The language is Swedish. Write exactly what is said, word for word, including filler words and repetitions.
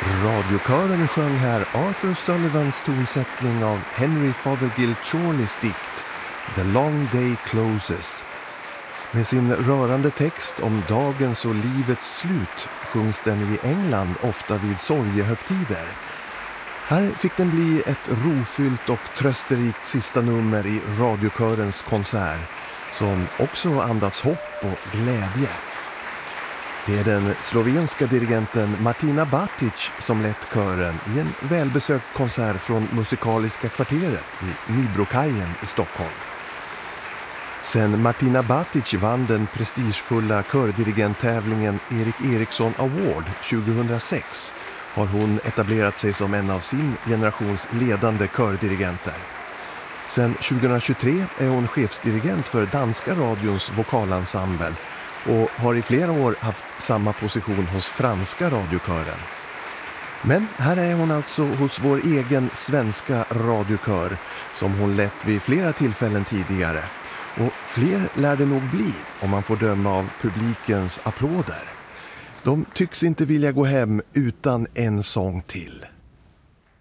Radiokören sjöng här Arthur Sullivans tonsättning av Henry Fothergill Chorleys dikt The Long Day Closes. Med sin rörande text om dagens och livets slut sjungs den i England ofta vid sorgehögtider. Här fick den bli ett rofyllt och trösterikt sista nummer i radiokörens konsert som också andats hopp och glädje. Det är den slovenska dirigenten Martina Batic som lett kören i en välbesökt konsert från Musikaliska kvarteret vid Nybrokajen i Stockholm. Sen Martina Batic vann den prestigefulla kördirigenttävlingen Erik Eriksson Award tjugohundrasex har hon etablerat sig som en av sin generations ledande kördirigenter. Sen tjugohundratjugotre är hon chefsdirigent för danska radions vokalensemble och har i flera år haft samma position hos franska radiokören. Men här är hon alltså hos vår egen svenska radiokör som hon lett vid flera tillfällen tidigare. Och fler lär det nog bli om man får döma av publikens applåder. De tycks inte vilja gå hem utan en sång till.